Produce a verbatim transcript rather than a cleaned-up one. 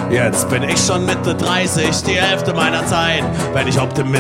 Jetzt bin ich schon Mitte dreißig, die Hälfte meiner Zeit. Wenn ich Optimist